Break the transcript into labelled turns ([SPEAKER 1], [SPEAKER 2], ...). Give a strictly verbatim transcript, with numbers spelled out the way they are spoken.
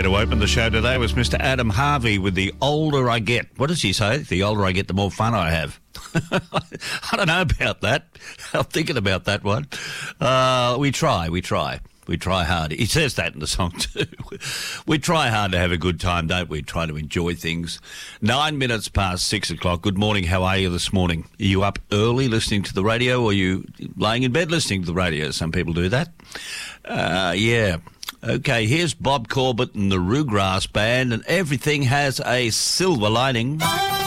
[SPEAKER 1] to open the show today was Mister Adam Harvey with The Older I Get. What does he say? The older I get, the more fun I have. I don't know about that. I'm thinking about that one. Uh, we try, we try. We try hard. He says that in the song too. We try hard to have a good time, don't we? Try to enjoy things. Nine minutes past six o'clock. Good morning. How are you this morning? Are you up early listening to the radio, or are you laying in bed listening to the radio? Some people do that. Uh, yeah. Okay, here's Bob Corbett and the Ruggrass Band, and everything has a silver lining.